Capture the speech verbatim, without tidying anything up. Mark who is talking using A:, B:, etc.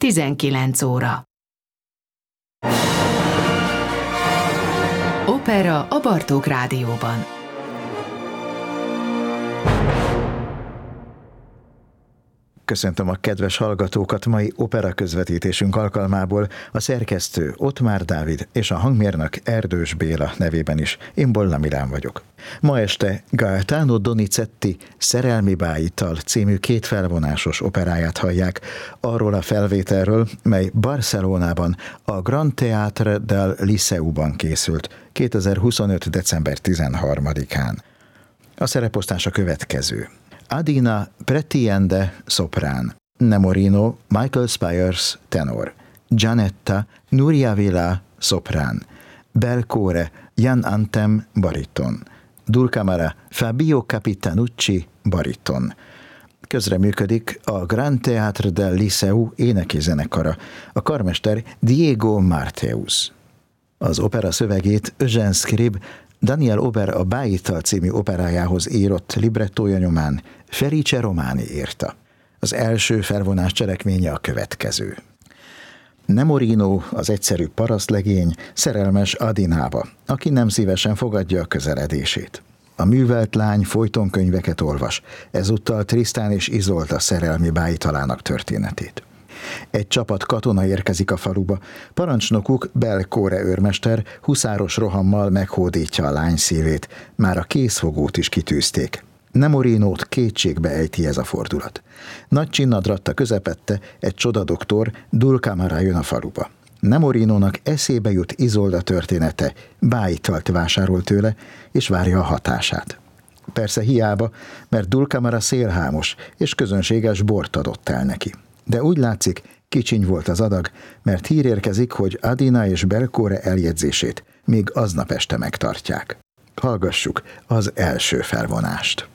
A: tizenkilenc óra. Opera a Bartók Rádióban.
B: Köszöntöm a kedves hallgatókat mai opera közvetítésünk alkalmából, a szerkesztő Ottmár Dávid és a hangmérnök Erdős Béla nevében is. Én Bolla Milán vagyok. Ma este Gaetano Donizetti Szerelmi bájital című két felvonásos operáját hallják, arról a felvételről, mely Barcelonában a Grand Théâtre del Liceu-ban készült kétezer-huszonöt. december tizenharmadikán. A szereposztás a következő: Adina Prettiende szoprán, Nemorino Michael Spires tenor, Gianetta Nuria Vila szoprán, Belcore Jan Antem bariton, Dulcamara Fabio Capitanucci bariton. Közreműködik a Grand Théâtre del Liceu éneki zenekara, a karmester Diego Marteus. Az opera szövegét Eugène Scribe Daniel Ober a Bájital című operájához írott librettója nyomán Felice Romani írta. Az első felvonás cselekménye a következő. Nemorino, az egyszerű parasztlegény, szerelmes Adinába, aki nem szívesen fogadja a közeledését. A művelt lány folyton könyveket olvas, ezúttal Tristan és Isolda szerelmi bájitalának történetét. Egy csapat katona érkezik a faluba, parancsnokuk Belcore őrmester huszáros rohammal meghódítja a lány szívét, már a készfogót is kitűzték. Nemorinót kétségbe ejti ez a fordulat. Nagy csinnadratta közepette egy csodadoktor, Dulcamara jön a faluba. Nemorinónak eszébe jut Isolda története, bájitalt vásárol tőle, és várja a hatását. Persze hiába, mert Dulcamara szélhámos, és közönséges bort adott el neki. De úgy látszik, kicsiny volt az adag, mert hír érkezik, hogy Adina és Belcore eljegyzését még aznap este megtartják. Hallgassuk az első felvonást.